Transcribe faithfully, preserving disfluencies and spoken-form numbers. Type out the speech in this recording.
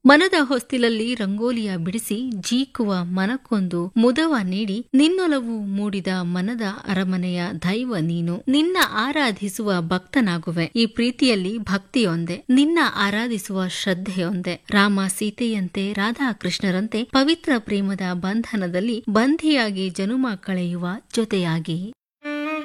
ಮನದ ಹೊಸ್ತಿಲಲ್ಲಿ ರಂಗೋಲಿಯ ಬಿಡಿಸಿ ಜೀಕುವ ಮನಕ್ಕೊಂದು ಮುದವ ನೀಡಿ ನಿನ್ನೊಲವು ಮೂಡಿದ ಮನದ ಅರಮನೆಯ ದೈವ ನೀನು. ನಿನ್ನ ಆರಾಧಿಸುವ ಭಕ್ತನಾಗುವೆ. ಈ ಪ್ರೀತಿಯಲ್ಲಿ ಭಕ್ತಿಯೊಂದೆ, ನಿನ್ನ ಆರಾಧಿಸುವ ಶ್ರದ್ಧೆಯೊಂದೆ. ರಾಮ ಸೀತೆಯಂತೆ ರಾಧಾಕೃಷ್ಣರಂತೆ ಪವಿತ್ರ ಪ್ರೇಮದ ಬಂಧನದಲ್ಲಿ ಬಂಧಿಯಾಗಿ ಜನುಮ ಕಳೆಯುವ ಜೊತೆಯಾಗಿ.